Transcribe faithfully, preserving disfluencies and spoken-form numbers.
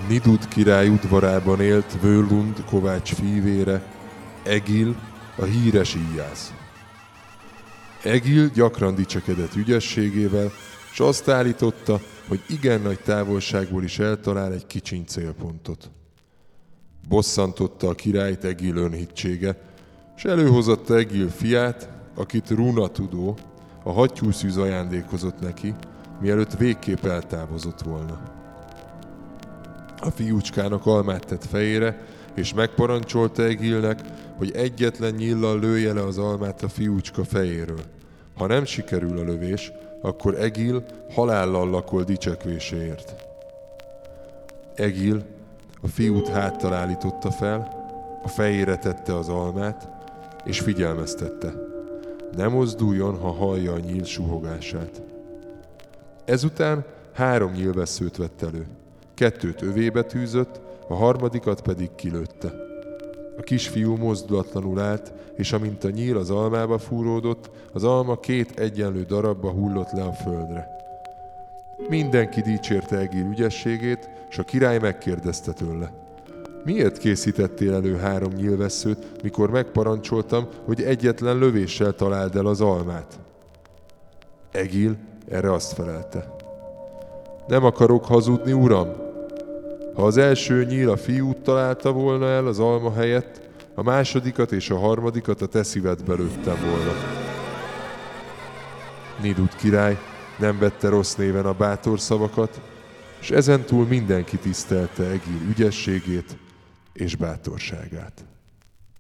Nidud király udvarában élt Völund kovács fivére, Egil, a híres íjász. Egil gyakran dicsekedett ügyességével, s azt állította, hogy igen nagy távolságból is eltalál egy kicsiny célpontot. Bosszantotta a királyt Egil önhitsége, s előhozatta Egil fiát, akit Runa tudó, a hattyúszűz ajándékozott neki, mielőtt végképp eltávozott volna. A fiúcskának almát tett fejére, és megparancsolta Egilnek, hogy egyetlen nyíllal lője le az almát a fiúcska fejéről. Ha nem sikerül a lövés, akkor Egil halállal lakol dicsekvéséért. Egil a fiút háttal állította fel, a fejére tette az almát, és figyelmeztette: ne mozduljon, ha hallja a nyíl suhogását. Ezután három nyílvesszőt vett elő. Kettőt övébe tűzött, a harmadikat pedig kilőtte. A kisfiú mozdulatlanul állt, és amint a nyíl az almába fúródott, az alma két egyenlő darabba hullott le a földre. Mindenki dicsérte Egil ügyességét, s a király megkérdezte tőle: miért készítettél elő három nyílvesszőt, mikor megparancsoltam, hogy egyetlen lövéssel találd el az almát? Egil erre azt felelte: nem akarok hazudni, uram. Ha az első nyíl a fiút találta volna el az alma helyett, a másodikat és a harmadikat a te szívedbe lőttem volna. Nidud király nem vette rossz néven a bátor szavakat, és ezentúl mindenki tisztelte Egil ügyességét és bátorságát.